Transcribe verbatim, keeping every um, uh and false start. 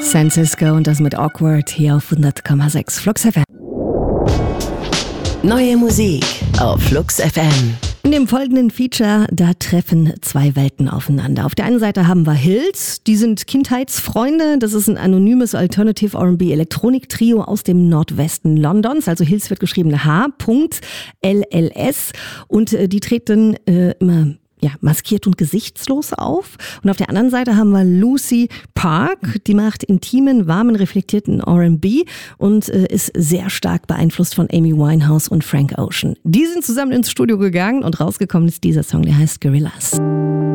Francisco und das mit Awkward hier auf hundert Komma sechs Flux F M. Neue Musik auf Flux F M. In dem folgenden Feature, da treffen zwei Welten aufeinander. Auf der einen Seite haben wir Hills, die sind Kindheitsfreunde. Das ist ein anonymes Alternative R and B Elektronik-Trio aus dem Nordwesten Londons. Also Hills wird geschrieben H L L S und äh, die treten äh, immer ja, maskiert und gesichtslos auf. Und auf der anderen Seite haben wir Lucy Park, die macht intimen, warmen, reflektierten R and B und äh, ist sehr stark beeinflusst von Amy Winehouse und Frank Ocean. Die sind zusammen ins Studio gegangen und rausgekommen ist dieser Song, der heißt Gorillas.